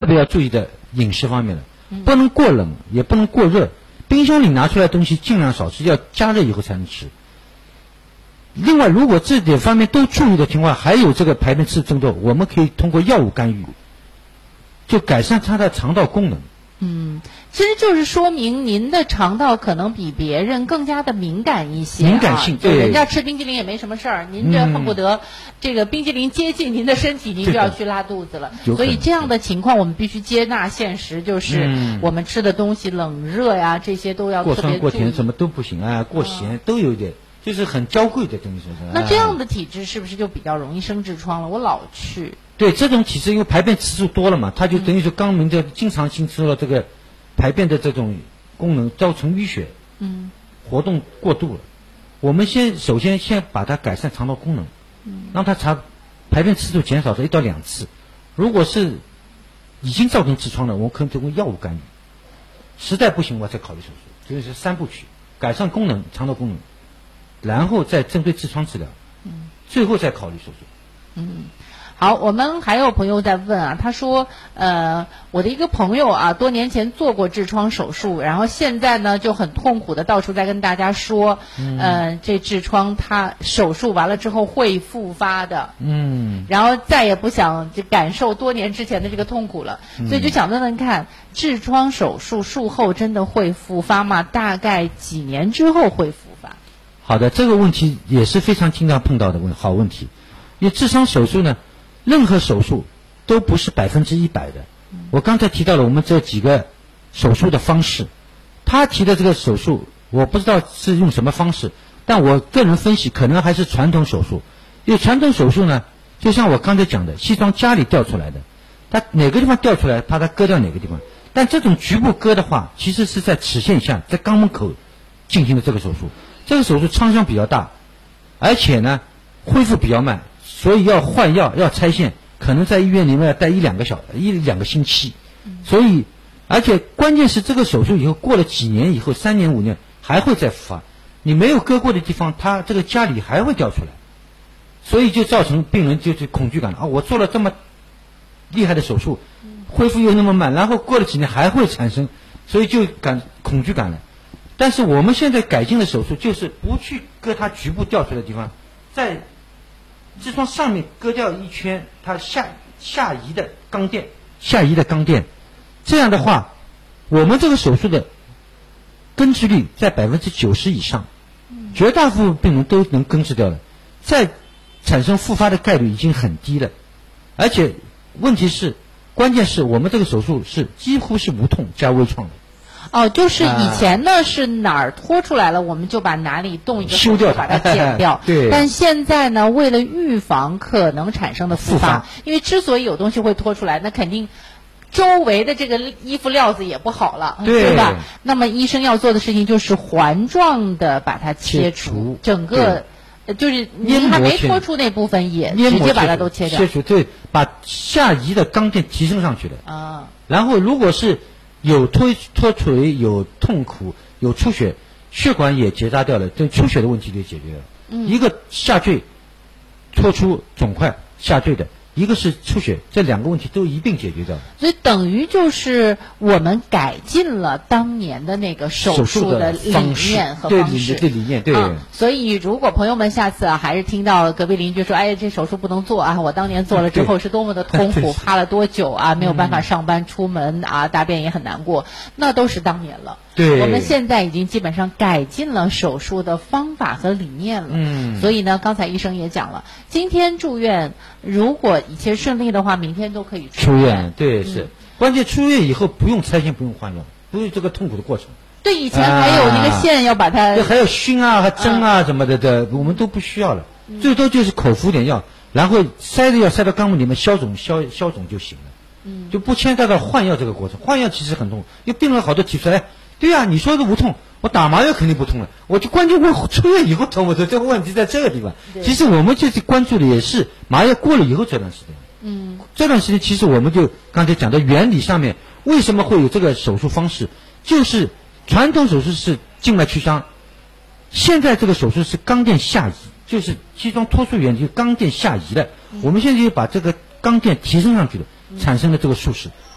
别要注意的饮食方面了，不能过冷，也不能过热。冰箱里拿出来的东西尽量少吃，要加热以后才能吃。另外，如果这点方面都注意的情况，还有这个排便次数增多，我们可以通过药物干预，就改善它的肠道功能。 其实就是说明您的肠道可能比别人更加的敏感一些， 敏感性，对， 人家吃冰淇淋也没什么事儿，您这恨不得这个冰淇淋接近您的身体，您就要去拉肚子了。所以这样的情况我们必须接纳现实，就是我们吃的东西冷热呀，这些都要特别注意。 过酸过甜什么都不行啊，过咸都有点，就是很娇贵的东西。 那这样的体质是不是就比较容易生痔疮了？我老去。 对，这种体质因为排便次数多了嘛，它就等于说肛门的经常性受到这个排便的这种功能造成淤血，活动过度了。我们首先把它改善肠道功能，让它排便次数减少到1到2次。如果是已经造成痔疮了，我们可能通过药物干预，实在不行我再考虑手术，所以是3部曲：改善功能、肠道功能，然后再针对痔疮治疗，最后再考虑手术。 好，我们还有朋友在问啊，他说，我的一个朋友啊，多年前做过痔疮手术，然后现在呢就很痛苦的到处在跟大家说，这痔疮他手术完了之后会复发的，然后再也不想感受多年之前的这个痛苦了，所以就想问问看，痔疮手术术后真的会复发吗？大概几年之后会复发？ 好的，这个问题也是非常经常碰到的好问题，因为痔疮手术呢。任何手术都不是100%的。我刚才提到了我们这几个手术的方式，他提的这个手术我不知道是用什么方式，但我个人分析可能还是传统手术。因为传统手术呢，就像我刚才讲的，西装家里掉出来的，它哪个地方掉出来，怕它割掉哪个地方。但这种局部割的话，其实是在齿线下，在肛门口进行的这个手术。这个手术创伤比较大，而且呢恢复比较慢。所以要换药，要拆线，可能在医院里面要待1-2个星期。所以，而且关键是这个手术以后过了几年以后，3年5年还会再复发。你没有割过的地方，它这个痂里还会掉出来，所以就造成病人就是恐惧感啊！我做了这么厉害的手术，恢复又那么慢，然后过了几年还会产生，所以就恐惧感了。但是我们现在改进的手术就是不去割它局部掉出来的地方，在痔疮上面割掉一圈它下移的钢垫，这样的话，我们这个手术的根治率在90%以上，绝大部分病人都能根治掉了，再产生复发的概率已经很低了，而且关键是我们这个手术是几乎是无痛加微创的。 就是以前呢是哪儿脱出来了，我们就把哪里动一个修掉把它剪掉。 对。 但现在呢，为了预防可能产生的复发，因为之所以有东西会脱出来，那肯定周围的这个衣服料子也不好了，对吧？那么医生要做的事情就是环状的把它切除，整个就是您还没脱出那部分也直接把它都切掉。 切除，对，把下移的钢垫提升上去的。然后如果是有脱垂、有痛苦、有出血，血管也结扎掉了，这出血的问题就解决了。一个下坠脱出肿块下坠的，一个是出血，这2个问题都一并解决掉了。 所以等于就是我们改进了当年的那个手术的理念和方式。 对理念，对。 所以如果朋友们下次还是听到隔壁邻居说，哎，这手术不能做啊，我当年做了之后是多么的痛苦，趴了多久啊，没有办法上班出门啊，大便也很难过，那都是当年了。 对， 我们现在已经基本上改进了手术的方法和理念了。所以呢，刚才医生也讲了，今天住院，如果一切顺利的话，明天都可以出院。 对，是。关键出院以后不用拆线，不用换药，不用这个痛苦的过程。 对，以前还有那个线要把它， 还有熏啊、和针啊什么的，我们都不需要了。最多就是口服点药，然后塞的药塞到肛门里面消肿就行了。就不牵扯到换药这个过程。换药其实很痛，因为病人好多提出来，对啊，你说的无痛，我打麻药肯定不痛了，我就关键我出院以后痛，我说这个问题在这个地方。其实我们这次关注的也是麻药过了以后这段时间。这段时间其实我们就刚才讲的原理上面，为什么会有这个手术方式？就是传统手术是静脉曲张，现在这个手术是钢垫下移，就是西装脱出原理，钢垫下移的。我们现在就把这个钢垫提升上去了，产生了这个术式，